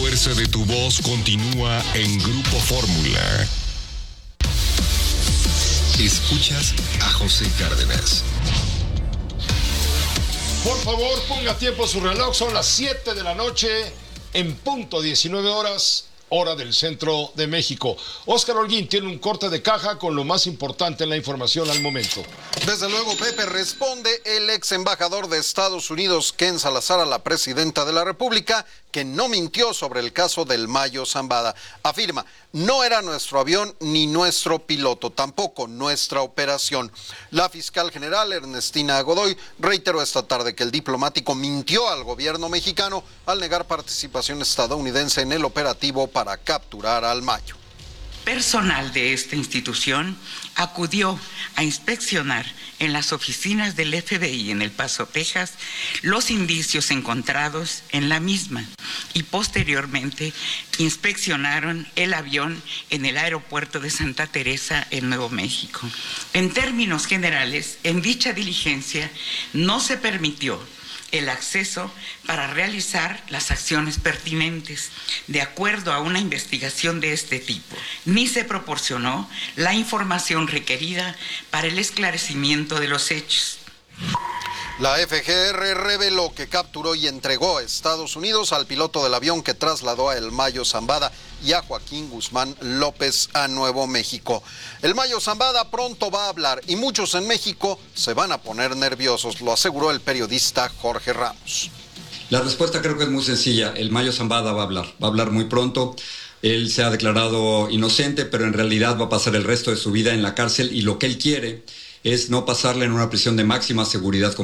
fuerza de tu voz continúa en Grupo Fórmula. Escuchas a José Cárdenas. Por favor, ponga tiempo su reloj. Son las 7 de la noche, en punto 19 horas, hora del centro de México. Óscar Holguín tiene un corte de caja con lo más importante en la información al momento. Desde luego, Pepe, responde el ex embajador de Estados Unidos, Ken Salazar, a la presidenta de la República, que no mintió sobre el caso del Mayo Zambada. Afirma, no era nuestro avión ni nuestro piloto, tampoco nuestra operación. La fiscal general, Ernestina Godoy, reiteró esta tarde que el diplomático mintió al gobierno mexicano al negar participación estadounidense en el operativo para capturar al Mayo. Personal de esta institución acudió a inspeccionar en las oficinas del FBI en El Paso, Texas, los indicios encontrados en la misma y posteriormente inspeccionaron el avión en el aeropuerto de Santa Teresa en Nuevo México. En términos generales, en dicha diligencia no se permitió el acceso para realizar las acciones pertinentes de acuerdo a una investigación de este tipo, ni se proporcionó la información requerida para el esclarecimiento de los hechos. La FGR reveló que capturó y entregó a Estados Unidos al piloto del avión que trasladó a El Mayo Zambada y a Joaquín Guzmán López a Nuevo México. El Mayo Zambada pronto va a hablar y muchos en México se van a poner nerviosos, lo aseguró el periodista Jorge Ramos. La respuesta creo que es muy sencilla. El Mayo Zambada va a hablar muy pronto. Él se ha declarado inocente, pero en realidad va a pasar el resto de su vida en la cárcel y lo que él quiere es no pasarle en una prisión de máxima seguridad